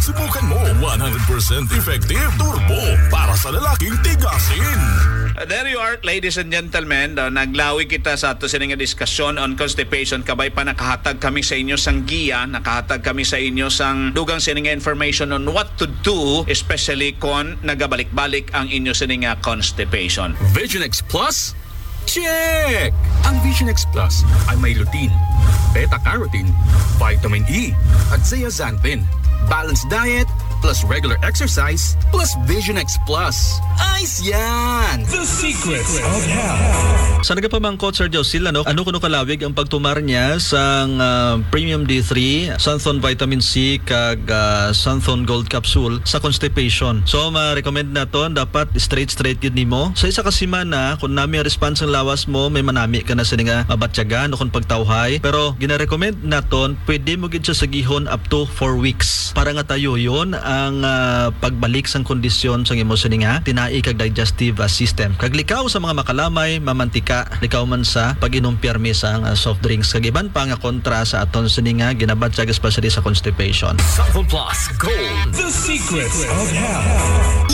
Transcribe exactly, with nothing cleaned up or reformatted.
Subukan mo one hundred percent effective turbo para sa lalaking tigasin. Uh, there you are, ladies and gentlemen. Uh, naglawi kita sa ato sining diskusyon on constipation. Kabay pa nakahatag kami sa inyo sang giya, nakahatag kami sa inyo sang dugang sining information on what to do, especially kung nagabalik-balik ang inyo sining constipation. Vision X Plus? Check! Ang Vision X Plus ay may lutein, beta-carotene, vitamin E, at zeaxanthin. Balanced diet, plus regular exercise, plus Vision X Plus. Ayos yan! The secrets of health. Sa nagapamangkot, Sir Josil, ano, ano kuno kalawig ang pagtumar niya sa uh, Premium D three, Santhon Vitamin C, kag uh, Santhon Gold Capsule sa constipation. So, ma-recommend na to, dapat straight-straight yun nimo. Sa isa kasi mana, kung nami ang response ng lawas mo, may manami ka na sa nga mabatyagan o kung pagtawhay. Pero, gina-recommend na to, pwede mo gid siya sa gihon up to four weeks. Para nga tayo yun, ang uh, pagbalik sang kondisyon sa imo sining nga tinai kag digestive uh, system. Kag likaw sa mga makalamay, mamantika, likaw man sa pag-inom pirmi sa uh, soft drinks. Kag iban pa nga kontra sa aton sining nga ginabatyag especially sa constipation. Santhon Plus Gold. The secrets of health.